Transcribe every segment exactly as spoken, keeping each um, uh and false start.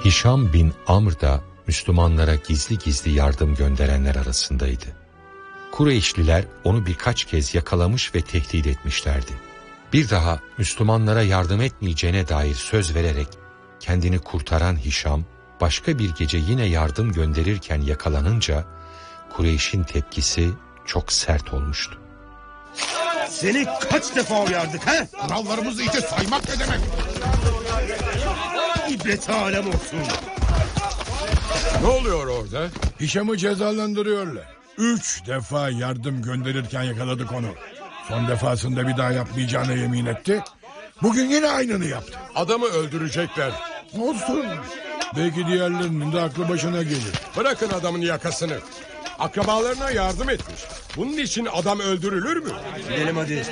Hişam bin Amr da Müslümanlara gizli gizli yardım gönderenler arasındaydı. Kureyşliler onu birkaç kez yakalamış ve tehdit etmişlerdi. Bir daha Müslümanlara yardım etmeyeceğine dair söz vererek kendini kurtaran Hişam, başka bir gece yine yardım gönderirken yakalanınca Kureyş'in tepkisi çok sert olmuştu. Seni kaç defa uyardık ha? Kurallarımızı hiçe saymak ne demek? İbret alem olsun. Ne oluyor orada? Hişam'ı cezalandırıyorlar. Üç defa yardım gönderirken yakaladık onu. Son defasında bir daha yapmayacağına yemin etti. Bugün yine aynını yaptı. Adamı öldürecekler. Olsun. Belki diğerlerinin de aklı başına gelir. Bırakın adamın yakasını. Akrabalarına yardım etmiş. Bunun için adam öldürülür mü? Gidelim hadi.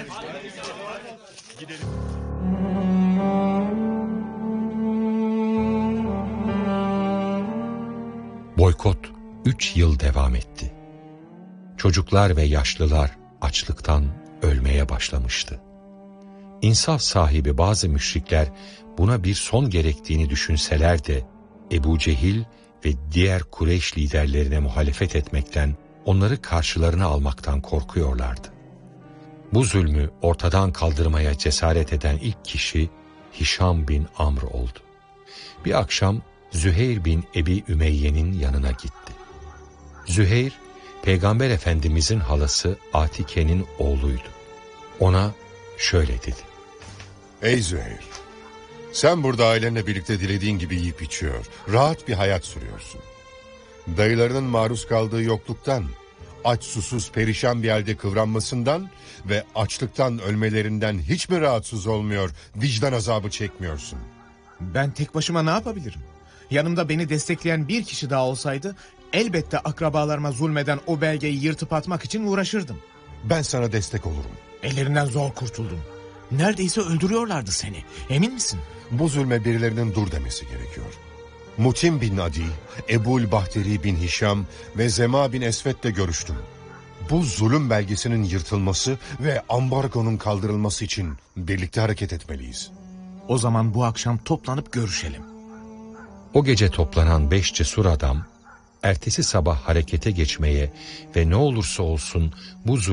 Boykot üç yıl devam etti. Çocuklar ve yaşlılar açlıktan ölmeye başlamıştı. İnsaf sahibi bazı müşrikler buna bir son gerektiğini düşünseler de Ebu Cehil ve diğer Kureyş liderlerine muhalefet etmekten, onları karşılarına almaktan korkuyorlardı. Bu zulmü ortadan kaldırmaya cesaret eden ilk kişi Hişam bin Amr oldu. Bir akşam Züheyr bin Ebi Ümeyye'nin yanına gitti. Züheyr, Peygamber Efendimizin halası Atike'nin oğluydu. Ona şöyle dedi: Ey Züheyr, sen burada ailenle birlikte dilediğin gibi yiyip içiyor, rahat bir hayat sürüyorsun. Dayılarının maruz kaldığı yokluktan, aç susuz perişan bir halde kıvranmasından ve açlıktan ölmelerinden hiç mi rahatsız olmuyor, vicdan azabı çekmiyorsun? Ben tek başıma ne yapabilirim? Yanımda beni destekleyen bir kişi daha olsaydı elbette akrabalarıma zulmeden o belgeyi yırtıp atmak için uğraşırdım. Ben sana destek olurum. Ellerinden zor kurtuldum. Neredeyse öldürüyorlardı seni. Emin misin? Bu zulme birilerinin dur demesi gerekiyor. Mutim bin Adi, Ebul Bahteri bin Hişam ve Zema bin Esved'le görüştüm. Bu zulüm belgesinin yırtılması ve ambargonun kaldırılması için birlikte hareket etmeliyiz. O zaman bu akşam toplanıp görüşelim. O gece toplanan beş cesur adam, ertesi sabah harekete geçmeye ve ne olursa olsun bu